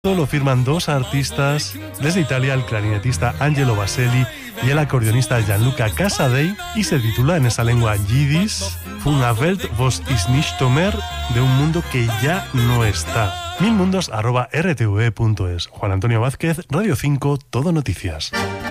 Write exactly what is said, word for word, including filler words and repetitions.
Lo firman dos artistas, desde Italia el clarinetista Angelo Baselli y el acordeonista Gianluca Casadei, y se titula en esa lengua yiddish Von einer Welt, was ist nicht mehr, de un mundo que ya no está. Milmundos arroba r t v punto es. Juan Antonio Vázquez, Radio cinco, Todo Noticias.